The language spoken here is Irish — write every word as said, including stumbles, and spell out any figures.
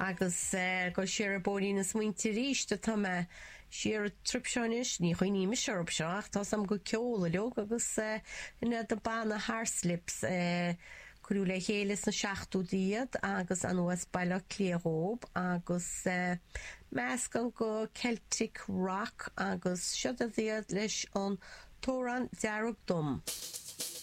agus go siar a bóí na smuinte ríiste tá me siar tripseis ní chuoí me seop seach tá sam go ceola leog agus ina de banna haarslips chuú le chélas na seachtú díad agus an nuas bailach clérób agus meas gan go Celtic rock agus siad a díad leis an tóran dearug dom.